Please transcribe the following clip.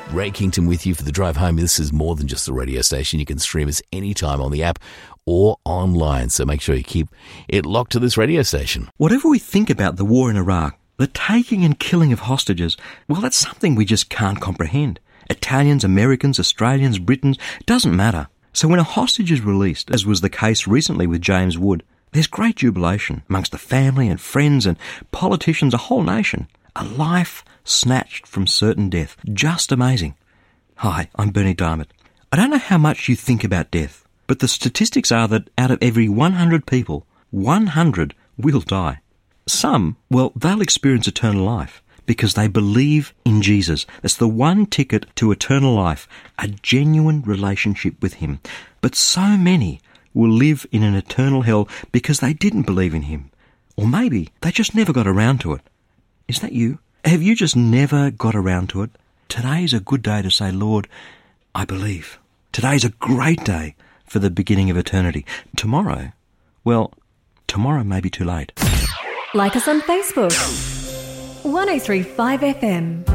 Ray Kington with you for the drive home. This is more than just a radio station. You can stream us anytime on the app or online. So make sure you keep it locked to this radio station. Whatever we think about the war in Iraq, the taking and killing of hostages, well, that's something we just can't comprehend. Italians, Americans, Australians, Britons, doesn't matter. So when a hostage is released, as was the case recently with James Wood, there's great jubilation amongst the family and friends and politicians, a whole nation. A life snatched from certain death. Just amazing. Hi, I'm Bernie Diamond. I don't know how much you think about death, but the statistics are that out of every 100 people, 100 will die. Some, well, they'll experience eternal life because they believe in Jesus. That's the one ticket to eternal life, a genuine relationship with him. But so many will live in an eternal hell because they didn't believe in him. Or maybe they just never got around to it. Is that you? Have you just never got around to it? Today's a good day to say, Lord, I believe. Today's a great day for the beginning of eternity. Tomorrow, well, tomorrow may be too late. Like us on Facebook. 103.5 FM.